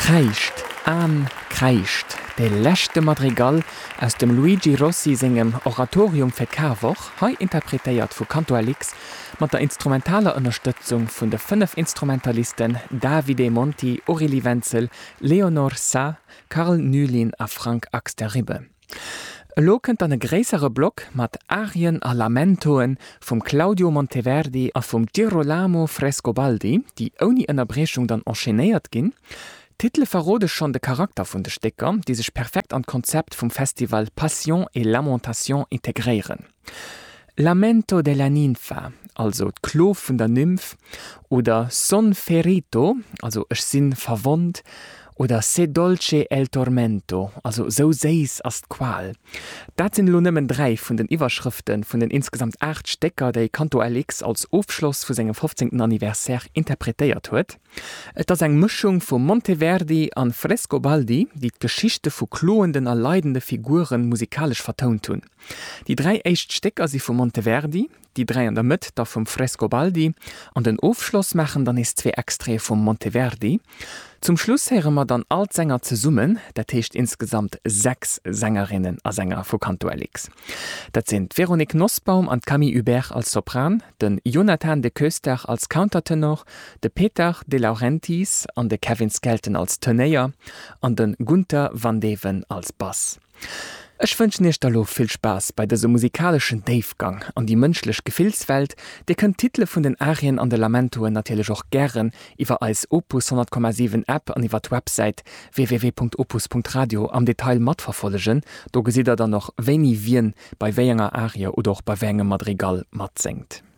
Kreischt, kreischt, de lächte Madrigal aus dem Luigi Rossi singem Oratorium fir Karwoch, hei interpretéiert vu Canto Alix, mat der instrumentaler Unterstützung vun de 5 Instrumentalisten Davide Monti, Aurélie Wenzel, Leonor Sa, Karl Nülin a Frank Axter-Ribbe. Lo kënnt an e gréisere Block mat Arien a Lamentoen vum Claudio Monteverdi a vum Girolamo Frescobaldi, die oni Ënnerbrechung dann enchaînéiert ginn. Titel verrode schon de Charakter vun de Stecker, die sech perfekt an Konzept vum Festival Passion et Lamentation integrieren. Lamento della Ninfa, also d'Klo vun der Nymph, oder Son ferito, also ech sinn verwond, oder Se dolce el tormento, also so seis as d'Qual. Dat sind lo nëmmen 3 vun den Iwerschriften vun den insgesamt 8 Stecker, déi Canto Alix als Aufschluss vu segem 15. Anniversaire interpretéiert huet. Et ass eng Mischung vu Monteverdi an Frescobaldi, die d'Geschichte vu kloenden a leidende Figuren musikalisch vertont hun. Die 3 echt Stecker si vu Monteverdi, die 3 an der Mitte da vum Frescobaldi, an den Aufschluss machen dann is 2 Extre vum Monteverdi. Zum Schluss hören wir dann alt Sänger zu summen, dat heisst insgesamt 6 Sängerinnen a Sänger vu Canto Alix. Dat sind Veronique Nussbaum und Camille Hubert als Sopran, den Jonathan de Köster als Countertenor, de Peter de Laurentiis und de Kevin Skelton als Tenor und den Gunther van Deven als Bass. Ich wünsche nicht hallo viel Spaß bei dieser musikalischen Davegang an die menschliche Gefühlswelt. Die könnt Titel von den Arien an den Lamentoen natürlich auch gern über als Opus 100,7 App an über die Website www.opus.radio am Detail mitverfolgen. Da seht ihr dann noch, wenn ihr bei welcher Arie oder auch bei welchem Madrigal mit singt.